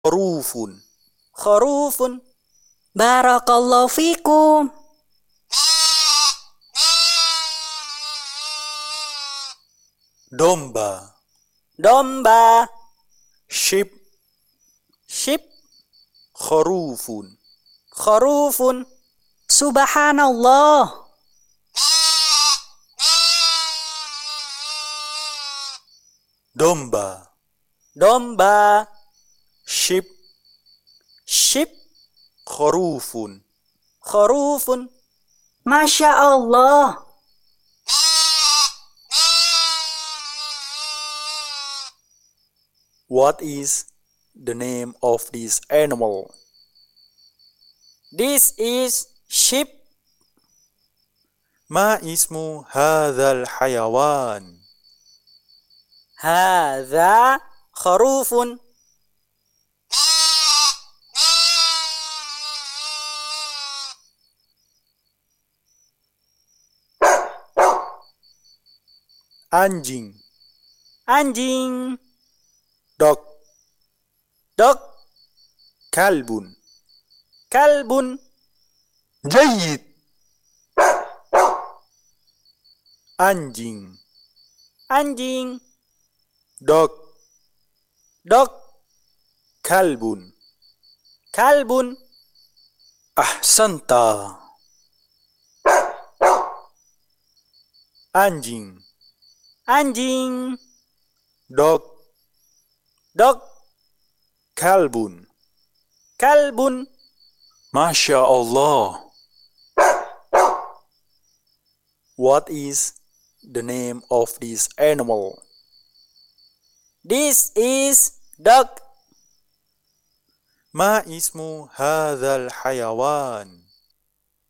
Khurufun. Khurufun. Barakallahu fikum. Domba. Domba. Sheep. Sheep. Khurufun. Khurufun. Subhanallah. Domba. Domba. Sheep. Sheep. Khurufun. Khurufun. Masya Allah. What is the name of this animal? This is sheep. ما اسم هذا الحيوان؟ هذا خروف. Anjing. Anjing. Dog. Dog. كلب. Kalbun. جيد. Anjing. Anjing. Dog. Dog. كلب. Kalbun. أحسنت. Anjing. Anjing. Dog. Dog. كلب. Kalbun. Masya Allah. What is the name of this animal? This is dog. ما اسم هذا الحيوان؟